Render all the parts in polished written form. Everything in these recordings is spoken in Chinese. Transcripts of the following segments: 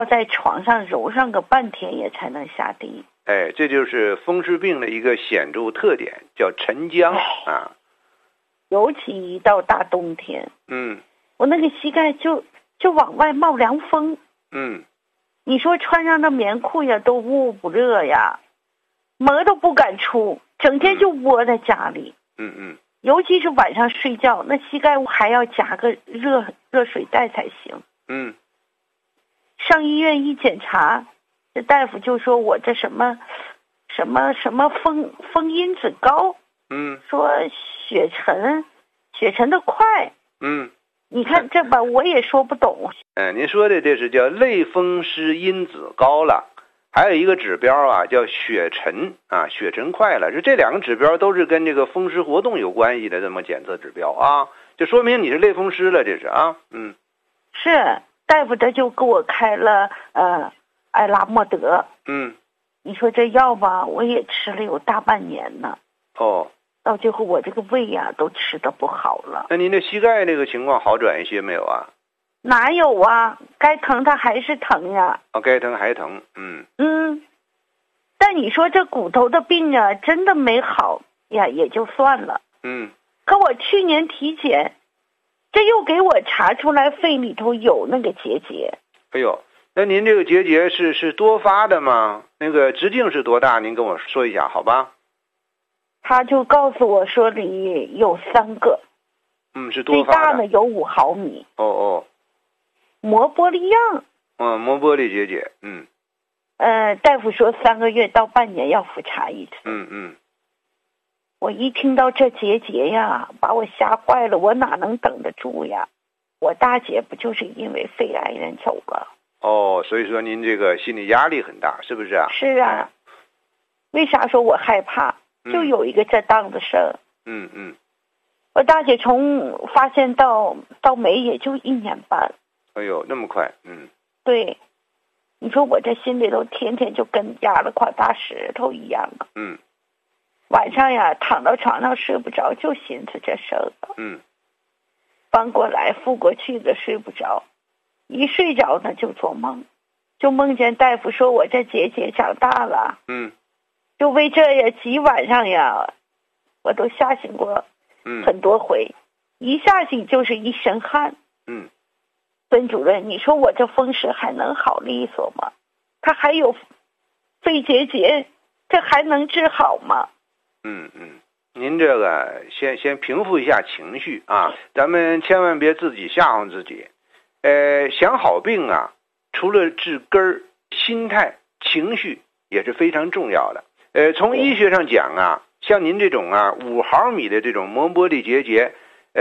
在床上揉上个半天也才能下地。 哎，这就是风湿病的一个显著特点，叫沉僵啊。 尤其一到大冬天，我那个膝盖就往外冒凉风。你说穿上那棉裤呀，都捂不热呀，门都不敢出，整天就窝在家里。尤其是晚上睡觉，那膝盖还要夹个热水袋才行。上医院一检查，这大夫就说我这什么风因子高，说血沉的快。你看这吧，我也说不懂。 您说的这是叫类风湿因子高了，还有一个指标啊，叫血沉啊，血沉快了。这两个指标都是跟这个风湿活动有关系的这么检测指标啊，就说明你是类风湿了，这是啊。 是大夫他就给我开了艾拉莫德。你说这药吧，我也吃了有大半年呢。到最后我这个胃呀都吃的不好了。 那您的膝盖这个情况好转一些没有啊？ 哪有啊，该疼它还是疼呀。 该疼还疼。 但你说这骨头的病啊，真的没好呀，也就算了。可我去年体检，这又给我查出来肺里头有那个结节。 哎呦，那您这个结节是多发的吗？那个直径是多大？您跟我说一下好吧？ 他就告诉我说里有3个。 是多发的。 最大的有5毫米。膜玻璃样。 膜玻璃结节。 大夫说3个月到半年要复查一次。我一听到这结节呀，把我吓坏了，我哪能等得住呀？我大姐不就是因为肺癌人走了？ 所以说您这个心理压力很大，是不是啊？ 是啊。为啥说我害怕？就有一个这档子事儿。我大姐从发现到没也就1年半。 哎呦，那么快。 对，你说我这心里头天天就跟压了块大石头一样。晚上呀躺到床上睡不着，就寻思这事儿。翻过来覆过去的睡不着，一睡着呢就做梦，就梦见大夫说我这结节长大了。就为这呀几晚上呀，我都吓醒过很多回。一下醒就是一身汗。孙主任，你说我这风湿还能好利索吗？他还有肺结节，这还能治好吗？ 您这个先平复一下情绪啊，咱们千万别自己吓唬自己。想好病啊，除了治根儿，心态、情绪也是非常重要的。从医学上讲啊，像您这种啊5毫米的这种膜玻璃结节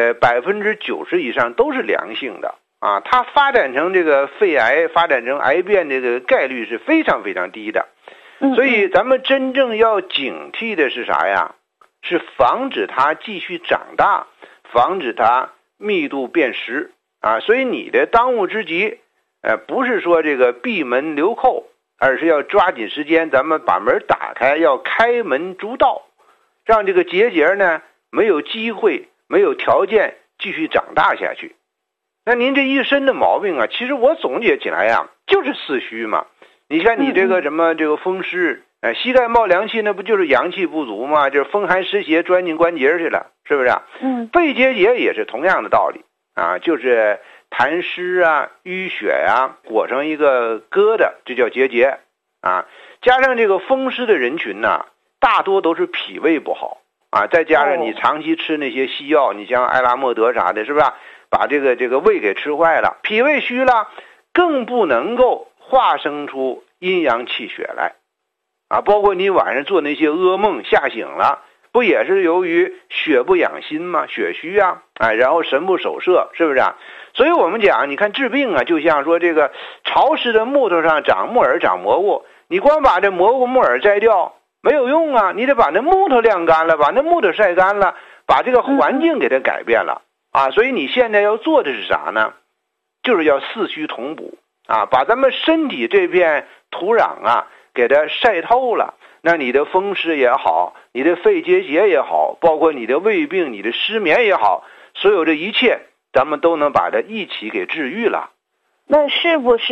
，90%以上都是良性的啊，它发展成这个肺癌、发展成癌变这个概率是非常非常低的。所以咱们真正要警惕的是啥呀？是防止它继续长大，防止它密度变实啊。所以你的当务之急，不是说这个闭门留寇，而是要抓紧时间，咱们把门打开，要开门逐道，让这个结节呢没有机会、没有条件继续长大下去。那您这一身的毛病啊，其实我总结起来呀，就是四虚嘛。你看你这个什么这个风湿，膝盖冒凉气，那不就是阳气不足吗？就是风寒湿邪钻进关节去了，是不是啊？肺结节也是同样的道理啊，就是痰湿啊、淤血啊，裹上一个疙瘩，这叫结节啊。加上这个风湿的人群呢，大多都是脾胃不好啊，再加上你长期吃那些西药，你像艾拉莫德啥的，是不是把这个胃给吃坏了，脾胃虚了，更不能够化生出阴阳气血来啊。包括你晚上做那些噩梦，吓醒了，不也是由于血不养心吗？血虚啊，然后神不守舍，是不是啊？所以我们讲，你看治病啊，就像说这个潮湿的木头上长木耳长蘑菇，你光把这蘑菇木耳摘掉没有用啊，你得把那木头晾干了，把那木头晒干了，把这个环境给它改变了啊。所以你现在要做的是啥呢？就是要四虚同补啊，把咱们身体这片土壤啊给它晒透了，那你的风湿也好，你的肺结节也好，包括你的胃病、你的失眠也好，所有这一切咱们都能把它一起给治愈了。 那是不是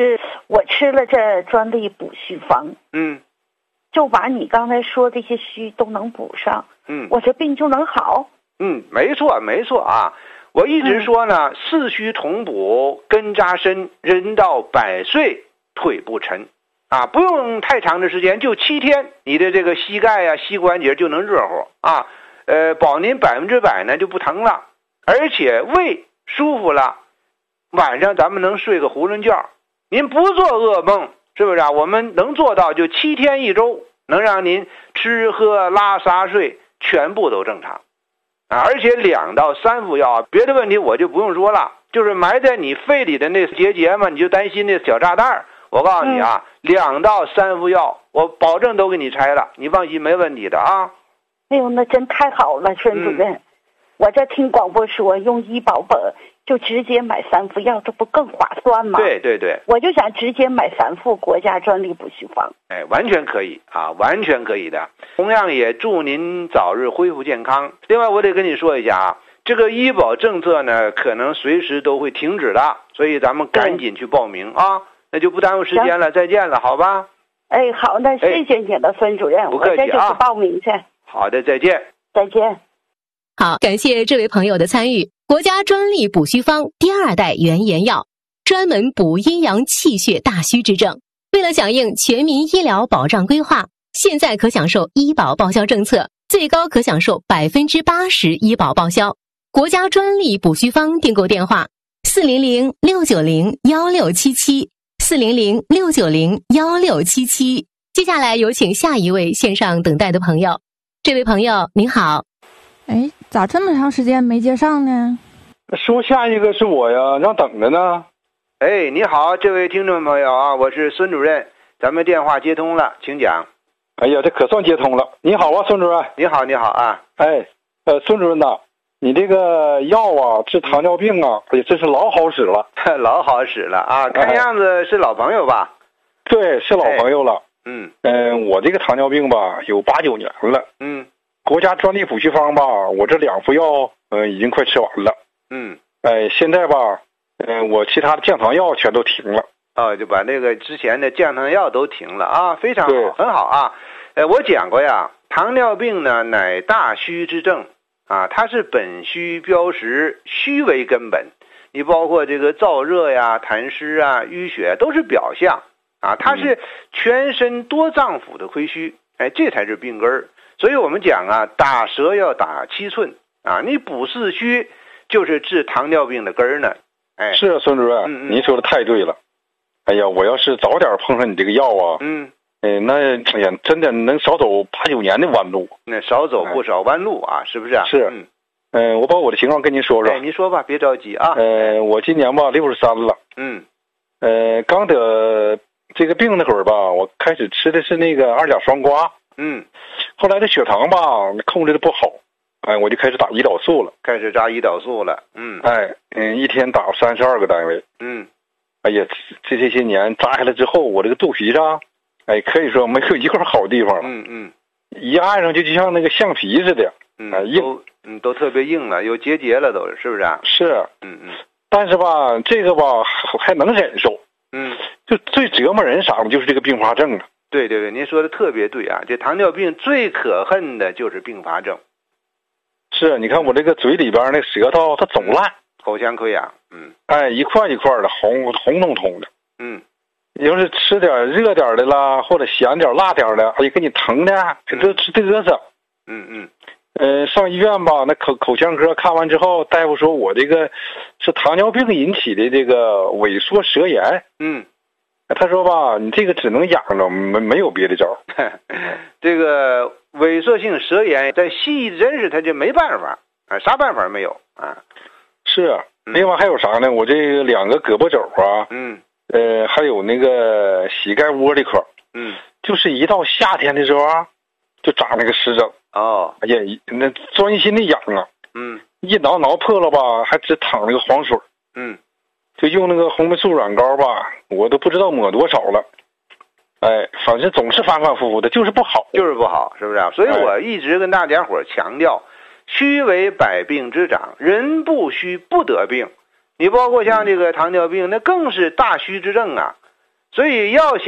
我吃了这专利补虚方，就把你刚才说这些虚都能补上，我这病就能好。 没错没错啊。我一直说呢，四虚同补，根扎深，人到100岁腿不沉啊，不用太长的时间，就7天，你的这个膝盖呀、膝关节就能热乎啊，保您100%呢就不疼了，而且胃舒服了，晚上咱们能睡个囫囵觉，您不做噩梦，是不是啊？我们能做到就7天1周，能让您吃喝拉撒睡全部都正常。而且2到3副药，别的问题我就不用说了，就是埋在你肺里的那结嘛，你就担心那小炸弹，我告诉你啊，2到3副药，我保证都给你拆了，你放心，没问题的啊。 哎呦，那真太好了，孙主任。我这听广播说用医保本就直接买3副药，这不更划算吗？ 对对对， 我就想直接买3副国家专利补虚方。 完全可以啊，完全可以的。同样也祝您早日恢复健康。另外我得跟你说一下啊，这个医保政策呢可能随时都会停止的，所以咱们赶紧去报名啊，那就不耽误时间了，再见了，好吧？ 好，那谢谢你了，孙主任， 不客气啊， 我这就去报名去。 好的，再见。 再见。 好，感谢这位朋友的参与。国家专利补虚方第2代原研药，专门补阴阳气血大虚之症。为了响应全民医疗保障规划，现在可享受医保报销政策，最高可享受80%医保报销。国家专利补虚方订购电话：400-690-1677，400-690-1677。接下来有请下一位线上等待的朋友。这位朋友您好。 咋这么长时间没接上呢？ 说下一个是我呀，让等着呢。 你好，这位听众朋友啊，我是孙主任，咱们电话接通了，请讲。 哎呀，这可算接通了。你好啊，孙主任。 你好，你好啊。 孙主任呐，你这个药啊，治糖尿病啊，真是老好使了。 老好使了啊，看样子是老朋友吧？ 对，是老朋友了。我这个糖尿病吧，有8、9年了。国家专利补虚方吧，我这2副药，已经快吃完了。现在吧，我其他的降糖药全都停了。 就把那个之前的降糖药都停了啊，非常好，很好啊。我讲过呀，糖尿病呢乃大虚之症啊，它是本虚标实，虚为根本。你包括这个燥热呀、痰湿啊、淤血都是表象啊，它是全身多脏腑的亏虚，这才是病根儿。所以我们讲啊，打蛇要打7寸啊，你补四虚就是治糖尿病的根儿呢。 是啊，孙主任，您说的太对了。哎呀，我要是早点碰上你这个药啊，那真的能少走8、9年的弯路。 那少走不少弯路啊，是不是啊？ 是。我把我的情况跟您说说。 您说吧，别着急啊。 我今年吧63了。刚得这个病那会儿吧，我开始吃的是那个2甲双胍。后来这血糖吧控制的不好，我就开始打胰岛素了， 开始扎胰岛素了。 一天打32个单位。哎呀，这些年扎下来之后，我这个肚皮上，可以说没有一块好地方了。一按上就像那个橡皮似的，硬， 都特别硬了，有结节了，都是不是啊？ 是。但是吧，这个吧还能忍受。就最折磨人啥的就是这个并发症了。 对对对，您说的特别对啊！这糖尿病最可恨的就是并发症。 是，你看我这个嘴里边那舌头它总烂， 口腔溃疡。 一块一块的红彤彤的。要是吃点热点的啦，或者咸点辣点的，给你疼的这吃嘚瑟。上医院吧，那口腔科看完之后，大夫说我这个是糖尿病引起的这个萎缩舌炎。他说吧，你这个只能养着，没有别的招。 这个萎缩性舌炎在西医真是他就没办法啊，啥办法没有啊？ 是。另外还有啥呢？我这2个胳膊肘啊，还有那个膝盖窝这块，就是一到夏天的时候啊，就长那个湿疹。哎呀，那钻心的痒啊。一挠破了吧，还只淌那个黄水。就用那个红霉素软膏吧，我都不知道抹多少了。反正总是反反复复的，就是不好， 就是不好，是不是啊？所以我一直跟大家伙强调，虚为百病之长，人不虚不得病。你包括像这个糖尿病，那更是大虚之症啊。 所以要想